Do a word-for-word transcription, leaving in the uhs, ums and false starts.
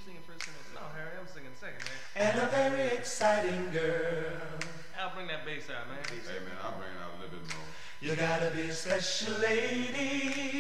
singing first and No, Harry, I'm singing second, man. And a very exciting girl. Al, bring that bass out, man. Hey, man, I'll bring it out a little bit more. You gotta be a special lady.